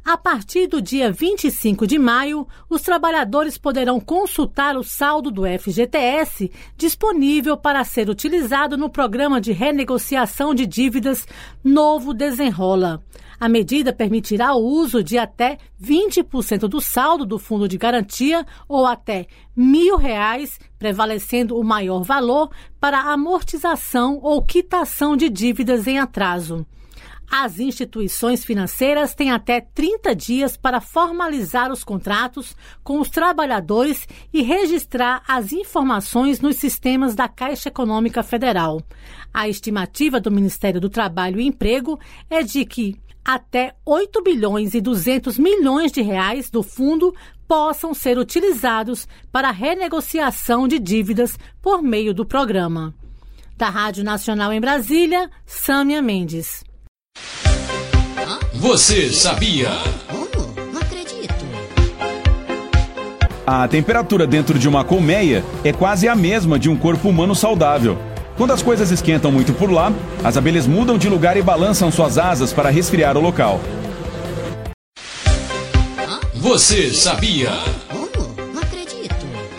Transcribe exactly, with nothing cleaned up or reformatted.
A partir do dia vinte e cinco de maio, os trabalhadores poderão consultar o saldo do F G T S disponível para ser utilizado no programa de renegociação de dívidas Novo Desenrola. A medida permitirá o uso de até vinte por cento do saldo do fundo de garantia ou até mil reais, prevalecendo o maior valor para amortização ou quitação de dívidas em atraso. As instituições financeiras têm até trinta dias para formalizar os contratos com os trabalhadores e registrar as informações nos sistemas da Caixa Econômica Federal. A estimativa do Ministério do Trabalho e Emprego é de que até oito bilhões e duzentos milhões de reais do fundo possam ser utilizados para a renegociação de dívidas por meio do programa. Da Rádio Nacional em Brasília, Sâmia Mendes. Você sabia? Oh, não acredito. A temperatura dentro de uma colmeia é quase a mesma de um corpo humano saudável. Quando as coisas esquentam muito por lá, as abelhas mudam de lugar e balançam suas asas para resfriar o local. Você sabia?